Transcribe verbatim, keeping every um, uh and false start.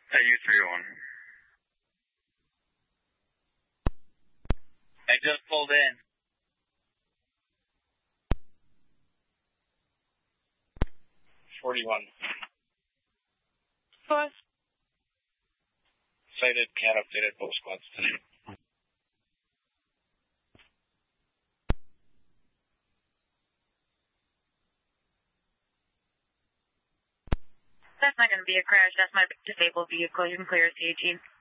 Hey, U three oh one. I just pulled in. forty-one. Four. Cited, can't update it, both squads today. That's not going to be a crash. That's my disabled vehicle. You can clear C eighteen.